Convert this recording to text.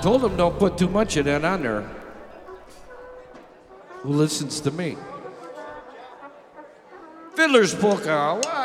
told him don't put too much of that on there. Who listens to me? Fiddler's Polka, what?